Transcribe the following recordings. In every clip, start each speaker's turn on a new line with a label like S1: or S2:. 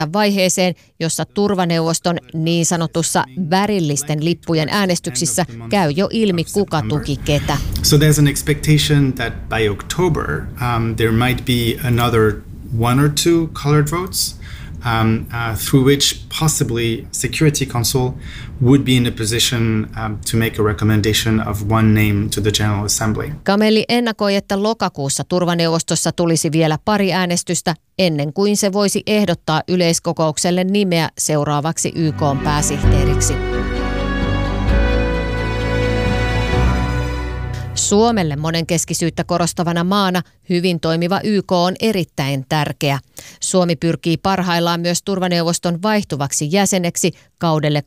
S1: vaiheeseen, jossa turvaneuvoston niin sanotussa värillisten lippujen äänestyksissä käy jo ilmi, kuka tuki ketä.
S2: So there's an expectation that by October there might be another one or two colored votes through which possibly Security Council would be in a position to make a recommendation of one name to the General Assembly.
S1: Kameli ennakoi, että lokakuussa turvaneuvostossa tulisi vielä pari äänestystä ennen kuin se voisi ehdottaa yleiskokoukselle nimeä seuraavaksi YK:n pääsihteeriksi. Suomelle monenkeskisyyttä korostavana maana hyvin toimiva YK on erittäin tärkeä. Suomi pyrkii parhaillaan myös turvaneuvoston vaihtuvaksi jäseneksi kaudelle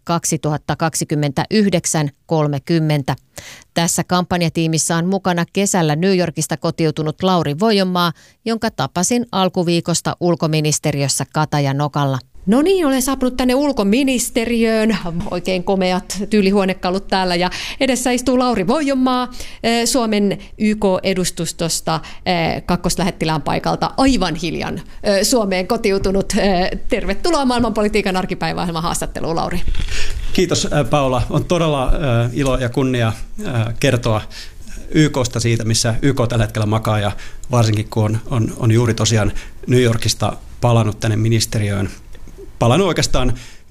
S1: 2029-30. Tässä kampanjatiimissä on mukana kesällä New Yorkista kotiutunut Lauri Voijonmaa, jonka tapasin alkuviikosta ulkoministeriössä Katajanokalla. No niin, olen saapunut tänne ulkoministeriöön. Oikein komeat tyylihuonekalut täällä ja edessä istuu Lauri Voijonmaa Suomen YK-edustustosta kakkoslähettilään paikalta aivan hiljan Suomeen kotiutunut. Tervetuloa maailmanpolitiikan arkipäiväohjelman haastatteluun, Lauri.
S3: Kiitos Paula. On todella ilo ja kunnia kertoa YKsta siitä, missä YK tällä hetkellä makaa ja varsinkin kun on juuri tosiaan New Yorkista palannut tänne ministeriöön. Palannut oikeastaan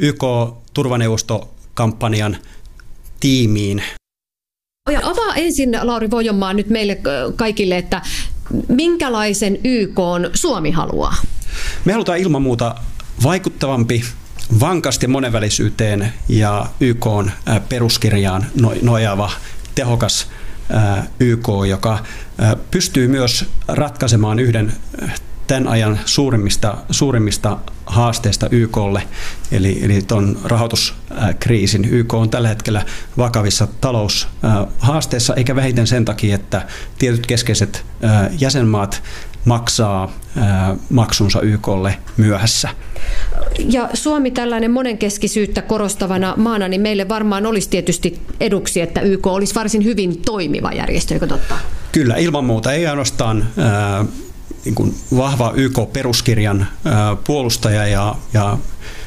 S3: YK-turvaneuvostokampanjan tiimiin.
S1: Ja avaa ensin, Lauri Voijonmaa, nyt meille kaikille, että minkälaisen YK:n Suomi haluaa?
S3: Me halutaan ilman muuta vaikuttavampi, vankasti monenvälisyyteen ja YK:n peruskirjaan nojaava, tehokas YK, joka pystyy myös ratkaisemaan yhden tämän ajan suurimmista haasteista YKlle, eli tuon rahoituskriisin. YK on tällä hetkellä vakavissa taloushaasteissa, eikä vähiten sen takia, että tietyt keskeiset jäsenmaat maksaa maksunsa YKlle myöhässä.
S1: Ja Suomi tällainen monenkeskisyyttä korostavana maana, niin meille varmaan olisi tietysti eduksi, että YK olisi varsin hyvin toimiva järjestö, eikö totta?
S3: Kyllä, ilman muuta. Ei ainoastaan niin kuin vahva YK-peruskirjan puolustaja ja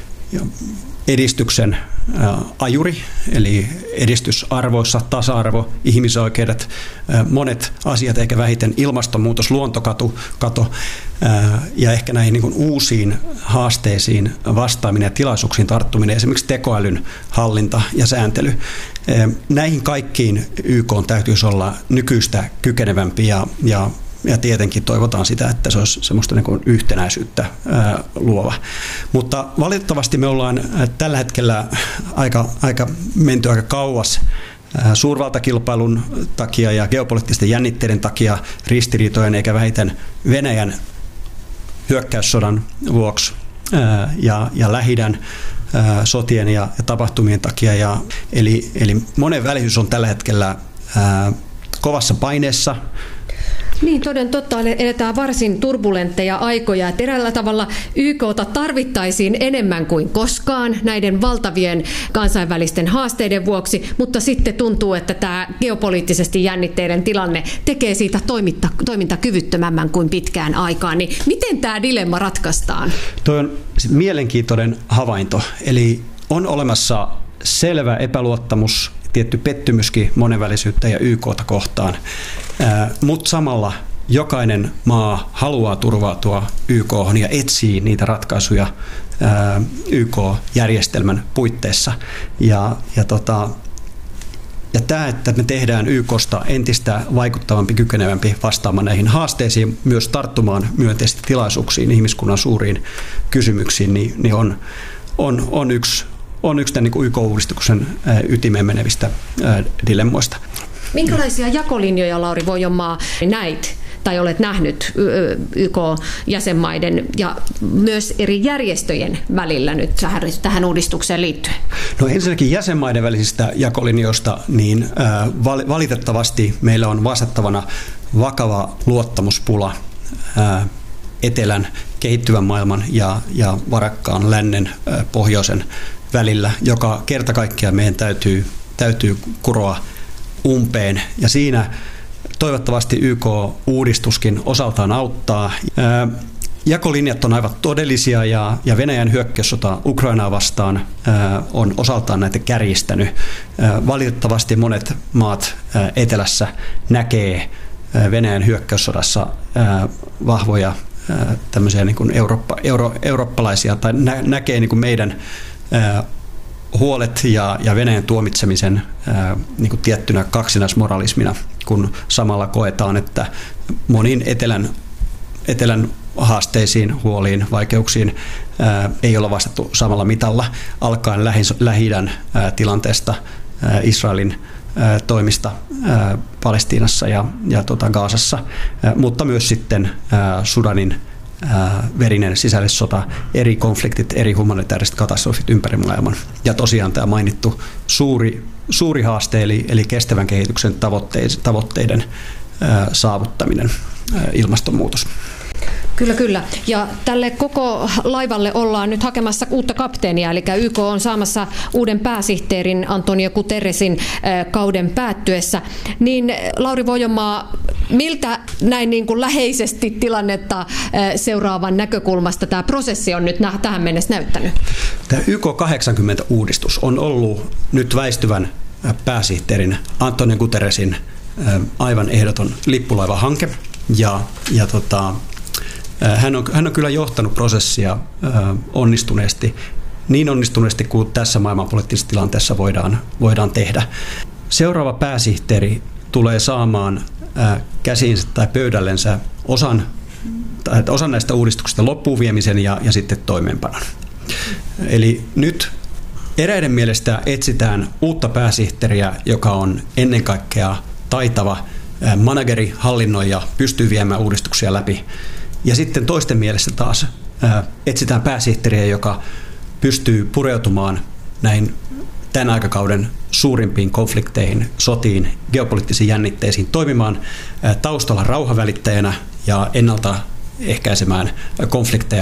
S3: edistyksen ajuri, eli edistysarvoissa, tasa-arvo, ihmisoikeudet, monet asiat, eikä vähiten ilmastonmuutos, luontokato ja ehkä näihin niin kuin uusiin haasteisiin vastaaminen ja tilaisuuksiin tarttuminen, esimerkiksi tekoälyn hallinta ja sääntely. Näihin kaikkiin YK:n täytyisi olla nykyistä kykenevämpi ja tietenkin toivotaan sitä, että se olisi semmoista niin kuin yhtenäisyyttä luova. Mutta valitettavasti me ollaan tällä hetkellä menty aika kauas suurvaltakilpailun takia ja geopoliittisten jännitteiden takia, ristiriitojen eikä vähiten Venäjän hyökkäyssodan vuoksi ja Lähi-idän sotien ja tapahtumien takia. Eli monenvälisyys on tällä hetkellä kovassa paineessa.
S1: Niin, toden totta. Eletään varsin turbulentteja aikoja. Eräällä tavalla YK:ta tarvittaisiin enemmän kuin koskaan näiden valtavien kansainvälisten haasteiden vuoksi, mutta sitten tuntuu, että tämä geopoliittisesti jännitteiden tilanne tekee siitä toimintakyvyttömämmän kuin pitkään aikaan. Niin miten tämä dilemma ratkaistaan? Tuo
S3: on mielenkiintoinen havainto. Eli on olemassa selvä epäluottamus, tietty pettymyskin monenvälisyyttä ja YK:ta kohtaan. Mutta samalla jokainen maa haluaa turvautua YK:hon ja etsii niitä ratkaisuja YK-järjestelmän puitteissa. Ja tämä, että me tehdään YK:sta entistä vaikuttavampi, kykenevämpi vastaamaan näihin haasteisiin, myös tarttumaan myönteisesti tilaisuuksiin, ihmiskunnan suuriin kysymyksiin, niin on yksi tämän niin kuin YK-uudistuksen ytimeen menevistä dilemmoista.
S1: Minkälaisia jakolinjoja, Lauri Voijonmaa, näit tai olet nähnyt YK-jäsenmaiden ja myös eri järjestöjen välillä nyt tähän uudistukseen liittyen?
S3: No ensinnäkin jäsenmaiden välisistä jakolinjoista, niin valitettavasti meillä on vastattavana vakava luottamuspula etelän kehittyvän maailman ja varakkaan lännen pohjoisen välillä, joka kerta kaikkiaan meidän täytyy kuroa umpeen. Ja siinä toivottavasti YK-uudistuskin osaltaan auttaa. jakolinjat on aivan todellisia ja Venäjän hyökkäyssota Ukrainaa vastaan on osaltaan näitä kärjistänyt. Valitettavasti monet maat etelässä näkee Venäjän hyökkäyssodassa vahvoja tämmöisiä niin kuin eurooppalaisia tai näkee niin kuin meidän huolet ja Venäjän tuomitsemisen niin kuin tiettynä kaksinaismoralismina, kun samalla koetaan, että moniin etelän haasteisiin, huoliin, vaikeuksiin ei olla vastattu samalla mitalla, alkaen Lähi-idän tilanteesta, Israelin toimista Palestiinassa ja Gazassa, mutta myös sitten Sudanin verinen sisällissota, eri konfliktit, eri humanitaariset katastrofit ympäri maailman. Ja tosiaan tämä mainittu suuri haaste, eli kestävän kehityksen tavoitteiden saavuttaminen, ilmastonmuutos.
S1: Kyllä. Ja tälle koko laivalle ollaan nyt hakemassa uutta kapteenia, eli YK on saamassa uuden pääsihteerin Antonio Guterresin kauden päättyessä. Niin Lauri Voijonmaa, miltä näin niin kuin läheisesti tilannetta seuraavan näkökulmasta tämä prosessi on nyt tähän mennessä näyttänyt?
S3: Tämä YK 80-uudistus on ollut nyt väistyvän pääsihteerin Antonio Guterresin aivan ehdoton lippulaivahanke hän on kyllä johtanut prosessia onnistuneesti, niin onnistuneesti kuin tässä maailmanpoliittisessa tilanteessa voidaan tehdä. Seuraava pääsihteeri tulee saamaan käsiinsä tai pöydällensä osan näistä uudistuksista loppuun viemisen ja sitten toimeenpanon. Eli nyt eräiden mielestä etsitään uutta pääsihteeriä, joka on ennen kaikkea taitava manageri, hallinnoija, pystyy viemään uudistuksia läpi. Ja sitten toisten mielessä taas etsitään pääsihteeriä, joka pystyy pureutumaan näihin tämän aikakauden suurimpiin konflikteihin, sotiin, geopoliittisiin jännitteisiin, toimimaan taustalla rauhanvälittäjänä ja ennaltaehkäisemään konflikteja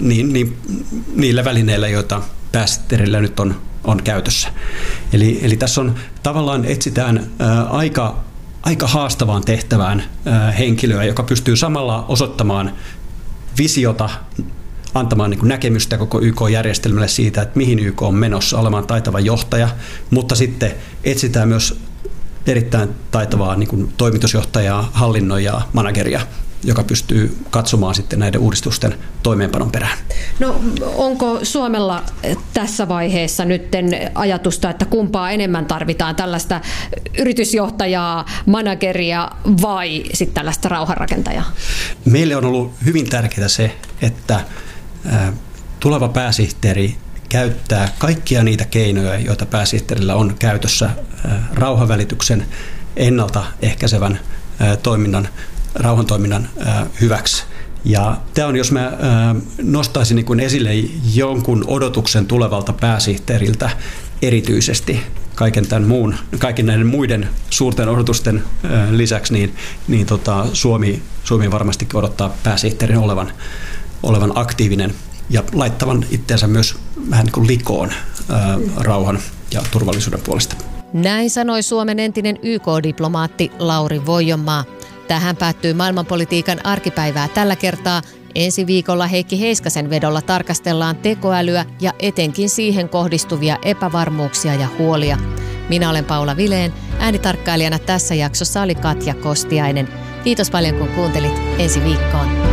S3: niillä välineillä, joita pääsihteerillä nyt on käytössä. Eli tässä on tavallaan etsitään aika haastavaan tehtävään henkilöä, joka pystyy samalla osoittamaan visiota, antamaan niin kuin näkemystä koko YK-järjestelmälle siitä, että mihin YK on menossa, olemaan taitava johtaja, mutta sitten etsitään myös erittäin taitavaa niin kuin toimitusjohtajaa, hallinnoijaa, manageria, joka pystyy katsomaan sitten näiden uudistusten toimeenpanon perään.
S1: No onko Suomella tässä vaiheessa nyt ajatusta, että kumpaa enemmän tarvitaan, tällaista yritysjohtajaa, manageria vai sitten tällaista rauhanrakentajaa?
S3: Meille on ollut hyvin tärkeää se, että tuleva pääsihteeri käyttää kaikkia niitä keinoja, joita pääsihteerillä on käytössä rauhanvälityksen ennaltaehkäisevän rauhantoiminnan hyväksi. Ja tämä on, jos mä nostaisin niin kuin esille jonkun odotuksen tulevalta pääsihteeriltä erityisesti kaiken näiden muiden suurten odotusten lisäksi, niin Suomi varmastikin odottaa pääsihteerin olevan aktiivinen ja laittavan itseänsä myös vähän niin kuin likoon rauhan ja turvallisuuden puolesta.
S1: Näin sanoi Suomen entinen YK-diplomaatti Lauri Voijonmaa. Tähän päättyy maailmanpolitiikan arkipäivää tällä kertaa. Ensi viikolla Heikki Heiskasen vedolla tarkastellaan tekoälyä ja etenkin siihen kohdistuvia epävarmuuksia ja huolia. Minä olen Paula Vileen. Äänitarkkailijana tässä jaksossa oli Katja Kostiainen. Kiitos paljon kun kuuntelit. Ensi viikkoon.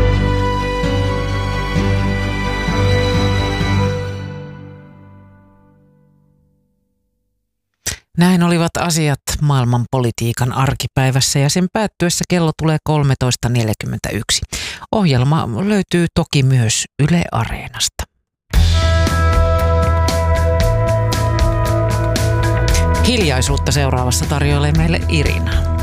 S4: Näin olivat asiat maailmanpolitiikan arkipäivässä ja sen päättyessä kello tulee 13.41. Ohjelma löytyy toki myös Yle Areenasta. Hiljaisuutta seuraavassa tarjoilee meille Irina.